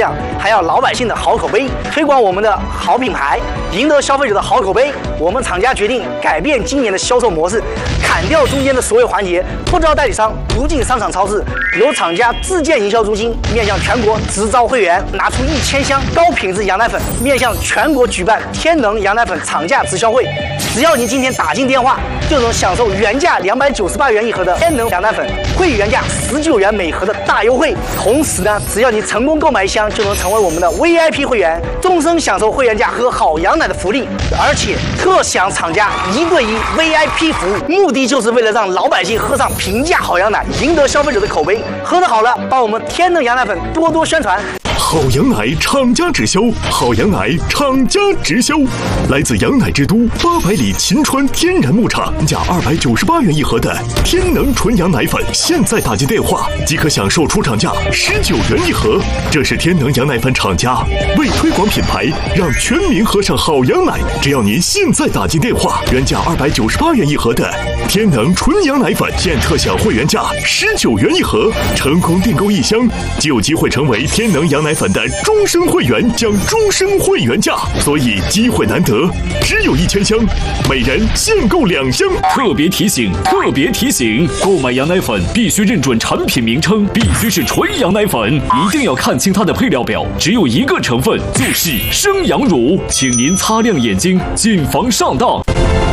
量，还要老百姓的好口碑，推广我们的好品牌，赢得消费者的好口碑。我们厂家决定改变今年的销售模式，砍掉中间的所有环节，不招代理商，不进商场超市，由厂家自建营销中心，面向全国直招会员，拿出1000箱高品质羊奶粉，面向全国举办天能羊奶粉厂价直销会。只要您今天打进电话，就能享受原价298元一盒的天能羊奶粉，会原价19元每盒的大优惠。同时呢，只要你成功购买1箱，就能成为我们的 VIP 会员，终身享受会员价喝好羊奶的福利，而且特享厂家1对1 VIP 服务，目的就是为了让老百姓喝上平价好羊奶，赢得消费者的口碑。喝得好了，帮我们天能羊奶粉多多宣传。 好羊奶厂家直销，好羊奶厂家直销，来自羊奶之都800里秦川天然牧场，价298元一盒的天能纯羊奶粉，现在打进电话即可享受出厂价19元一盒。这是天能羊奶粉厂家为推广品牌，让全民喝上好羊奶。只要您现在打进电话，原价298元一盒的天能纯羊奶粉，现特享会员价19元一盒。成功订购1箱，就有机会成为天能羊奶粉的终身会员，享终身会员价，所以机会难得，只有1000箱，每人限购2箱。 特别提醒，特别提醒，购买羊奶粉必须认准产品名称，必须是纯羊奶粉，一定要看清它的配料表，只有一个成分，就是生羊乳，请您擦亮眼睛，谨防上当。